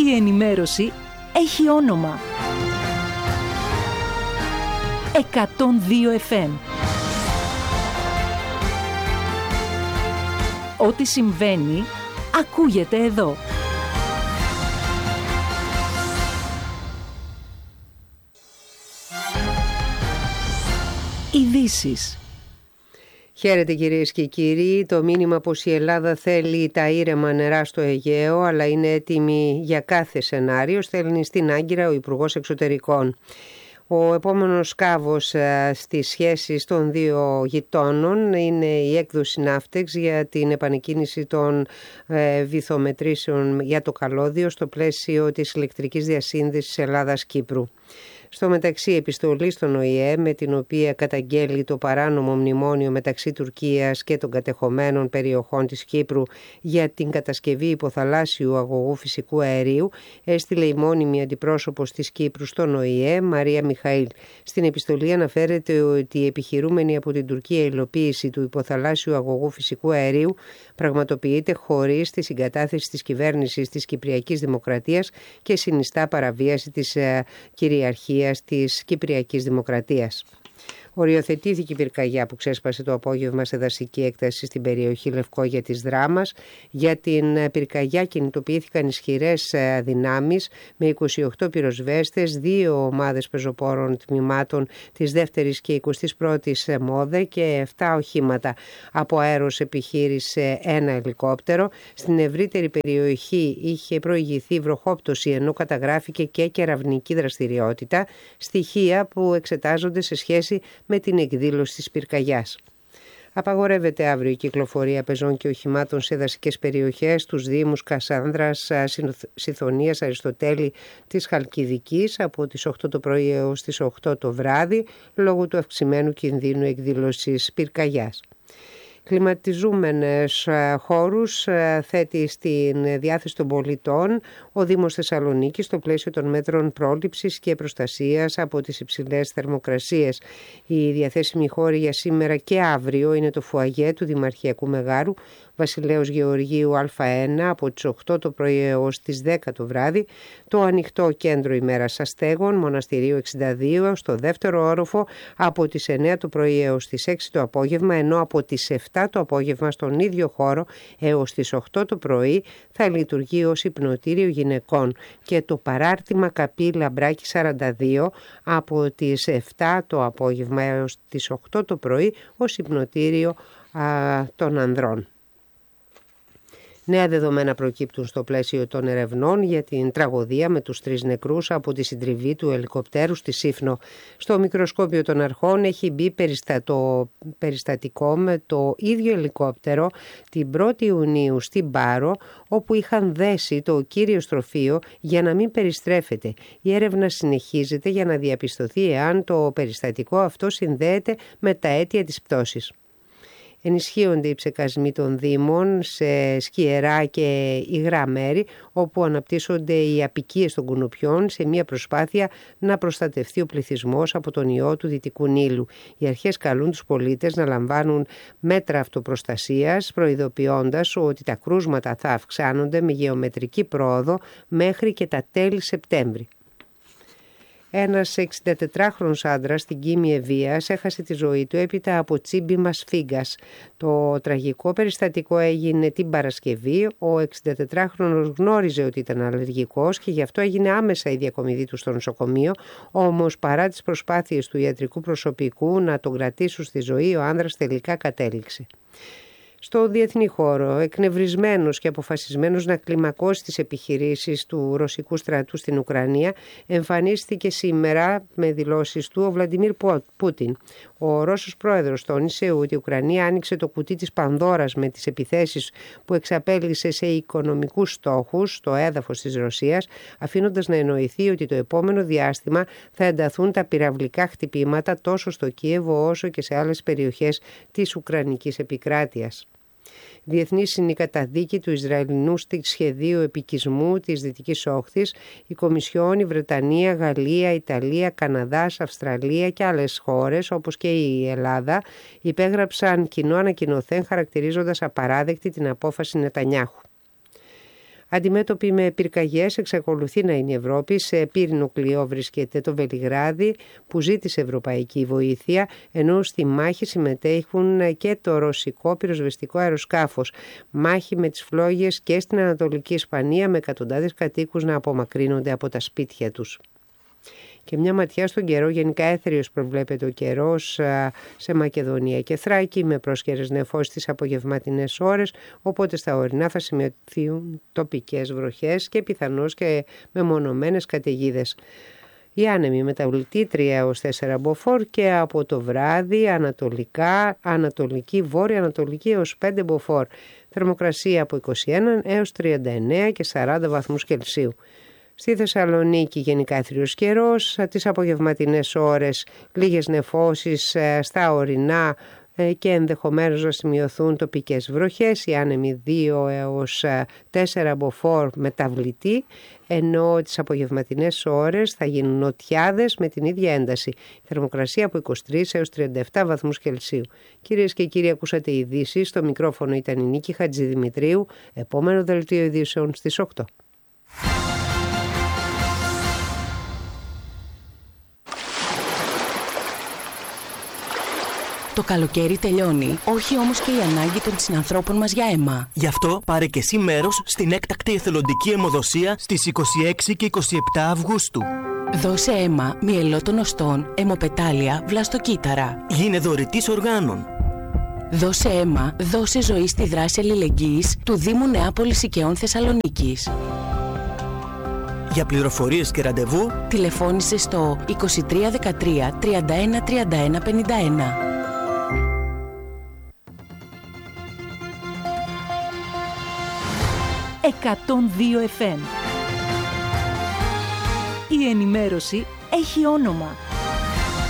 Η ενημέρωση έχει όνομα. 102 FM. Ό,τι συμβαίνει, ακούγεται εδώ. Ειδήσεις. Χαίρετε κυρίες και κύριοι. Το μήνυμα πως η Ελλάδα θέλει τα ήρεμα νερά στο Αιγαίο, αλλά είναι έτοιμη για κάθε σενάριο, στέλνει στην Άγκυρα ο Υπουργός Εξωτερικών. Ο επόμενος σκάβος στις σχέσεις των δύο γειτόνων είναι η έκδοση Ναύτεξ για την επανεκκίνηση των βυθομετρήσεων για το καλώδιο στο πλαίσιο της ηλεκτρικής διασύνδεσης Ελλάδας-Κύπρου. Στο μεταξύ, επιστολή στον ΟΗΕ με την οποία καταγγέλει το παράνομο μνημόνιο μεταξύ Τουρκίας και των κατεχομένων περιοχών της Κύπρου για την κατασκευή υποθαλάσσιου αγωγού φυσικού αερίου, έστειλε η μόνιμη αντιπρόσωπος της Κύπρου στον ΟΗΕ, Μαρία Μιχαήλ. Στην επιστολή αναφέρεται ότι η επιχειρούμενη από την Τουρκία υλοποίηση του υποθαλάσσιου αγωγού φυσικού αερίου πραγματοποιείται χωρίς τη συγκατάθεση της κυβέρνησης της Κυπριακής Δημοκρατίας και συνιστά παραβίαση της κυριαρχίας της Κυπριακής Δημοκρατίας. Οριοθετήθηκε η πυρκαγιά που ξέσπασε το απόγευμα σε δασική έκταση στην περιοχή Λευκόγια της Δράμας. Για την πυρκαγιά κινητοποιήθηκαν ισχυρές δυνάμεις με 28 πυροσβέστες, 2 ομάδες πεζοπόρων τμήματων της 2ης και 21ης ΜΟΔΕ και 7 οχήματα. Από αέρος επιχείρησε ένα ελικόπτερο. Στην ευρύτερη περιοχή είχε προηγηθεί βροχόπτωση, ενώ καταγράφηκε και κεραυνική δραστηριότητα, στοιχεία που εξετάζονται σε σχέση με την εκδήλωση της πυρκαγιάς. Απαγορεύεται αύριο η κυκλοφορία πεζών και οχημάτων σε δασικές περιοχές στους Δήμους Κασάνδρας, Συθωνίας, Αριστοτέλη της Χαλκιδικής από τις 8 το πρωί έως τις 8 το βράδυ λόγω του αυξημένου κινδύνου εκδήλωσης πυρκαγιάς. Κλιματιζούμενες χώρους θέτει στην διάθεση των πολιτών ο Δήμος Θεσσαλονίκης στο πλαίσιο των μέτρων πρόληψης και προστασίας από τις υψηλές θερμοκρασίες. Οι διαθέσιμοι χώροι για σήμερα και αύριο είναι το φουαγέ του Δημαρχιακού Μεγάρου Βασιλέως Γεωργίου Α1 από τις 8 το πρωί έως τις 10 το βράδυ, το ανοιχτό κέντρο ημέρας αστέγων Μοναστηρίου 62 στο δεύτερο όροφο από τις 9 το πρωί έως τις 6 το απόγευμα, ενώ από τις 7 το απόγευμα στον ίδιο χώρο έως τις 8 το πρωί θα λειτουργεί ως υπνοτήριο γυναικών και το παράρτημα Καπή Λαμπράκη 42 από τις 7 το απόγευμα έως τις 8 το πρωί ως υπνοτήριο των ανδρών. Νέα δεδομένα προκύπτουν στο πλαίσιο των ερευνών για την τραγωδία με τους 3 νεκρούς από τη συντριβή του ελικοπτέρου στη Σύφνο. Στο μικροσκόπιο των αρχών έχει μπει περιστατικό με το ίδιο ελικόπτερο την 1η Ιουνίου στην Πάρο, όπου είχαν δέσει το κύριο στροφείο για να μην περιστρέφεται. Η έρευνα συνεχίζεται για να διαπιστωθεί εάν το περιστατικό αυτό συνδέεται με τα αίτια της πτώσης. Ενισχύονται οι ψεκασμοί των Δήμων σε σκιερά και υγρά μέρη όπου αναπτύσσονται οι αποικίες των κουνουπιών σε μια προσπάθεια να προστατευτεί ο πληθυσμός από τον ιό του Δυτικού Νείλου. Οι αρχές καλούν τους πολίτες να λαμβάνουν μέτρα αυτοπροστασίας, προειδοποιώντας ότι τα κρούσματα θα αυξάνονται με γεωμετρική πρόοδο μέχρι και τα τέλη Σεπτέμβρη. Ένας 64χρονος άντρας στην Κίμη Ευβοίας έχασε τη ζωή του έπειτα από τσίμπημα σφίγγας. Το τραγικό περιστατικό έγινε την Παρασκευή. Ο 64χρονος γνώριζε ότι ήταν αλλεργικός και γι' αυτό έγινε άμεσα η διακομιδή του στο νοσοκομείο, όμως παρά τις προσπάθειες του ιατρικού προσωπικού να τον κρατήσουν στη ζωή, ο άνδρας τελικά κατέληξε. Στο διεθνή χώρο, εκνευρισμένος και αποφασισμένος να κλιμακώσει τις επιχειρήσεις του ρωσικού στρατού στην Ουκρανία, εμφανίστηκε σήμερα με δηλώσεις του ο Βλαντιμίρ Πούτιν. Ο Ρώσος πρόεδρος τόνισε ότι η Ουκρανία άνοιξε το κουτί της Πανδώρας με τις επιθέσεις που εξαπέλυσε σε οικονομικούς στόχους στο έδαφος της Ρωσίας, αφήνοντας να εννοηθεί ότι το επόμενο διάστημα θα ενταθούν τα πυραυλικά χτυπήματα τόσο στο Κίεβο όσο και σε άλλες περιοχές της Ουκρανικής επικράτειας. Διεθνής είναι η καταδίκη του Ισραηλινού σχεδίου επικισμού της Δυτικής Όχθης. Η Κομισιόν, η Βρετανία, Γαλλία, Ιταλία, Καναδάς, Αυστραλία και άλλες χώρες όπως και η Ελλάδα υπέγραψαν κοινό ανακοινωθέν χαρακτηρίζοντας απαράδεκτη την απόφαση Νετανιάχου. Αντιμέτωπη με πυρκαγιές εξακολουθεί να είναι η Ευρώπη. Σε πύρινο κλειό βρίσκεται το Βελιγράδι που ζήτησε ευρωπαϊκή βοήθεια, ενώ στη μάχη συμμετέχουν και το ρωσικό πυροσβεστικό αεροσκάφος. Μάχη με τις φλόγες και στην Ανατολική Ισπανία, με εκατοντάδες κατοίκους να απομακρύνονται από τα σπίτια τους. Και μια ματιά στον καιρό. Γενικά έθριος προβλέπεται ο καιρός σε Μακεδονία και Θράκη, με πρόσχερες νεφώσεις τις απογευματινές ώρες, οπότε στα ορεινά θα σημειωθούν τοπικές βροχές και πιθανώς και μεμονωμένες καταιγίδες. Οι άνεμοι μεταβλητή 3 έως 4 μποφόρ και από το βράδυ ανατολικά, ανατολική, βόρεια ανατολική έως 5 μποφόρ. Θερμοκρασία από 21 έως 39 και 40 βαθμούς Κελσίου. Στη Θεσσαλονίκη γενικά έθριος καιρός, τις απογευματινές ώρες λίγες νεφώσεις στα ορεινά και ενδεχομένως να σημειωθούν τοπικές βροχές. Οι άνεμοι 2 έως 4 μποφόρ μεταβλητή, ενώ τις απογευματινές ώρες θα γίνουν νοτιάδες με την ίδια ένταση. Θερμοκρασία από 23 έως 37 βαθμούς Κελσίου. Κυρίες και κύριοι, ακούσατε ειδήσεις. Στο μικρόφωνο ήταν η Νίκη Χατζηδημητρίου. Επόμενο δελτίο ειδήσεων στις 8. Το καλοκαίρι τελειώνει, όχι όμως και η ανάγκη των συνανθρώπων μας για αίμα. Γι' αυτό πάρε και εσύ μέρος στην έκτακτη εθελοντική αιμοδοσία στις 26 και 27 Αυγούστου. Δώσε αίμα μυελότων οστών, αιμοπετάλια, βλαστοκύτταρα. Γίνε δωρητής οργάνων. Δώσε αίμα, δώσε ζωή στη δράση αλληλεγγύης του Δήμου Νεάπολης Οικαιών Θεσσαλονίκης. Για πληροφορίες και ραντεβού τηλεφώνησε στο 2313 31 31 51. FM. Η ενημέρωση έχει όνομα.